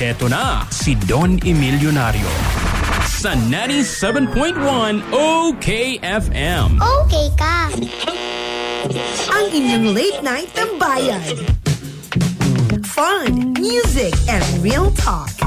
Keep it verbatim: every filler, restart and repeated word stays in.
Heto na si Don Emilionario sa ninety-seven point one O K F M. Okay ka. Ang inyong late night tambayan. Fun, music, and real talk.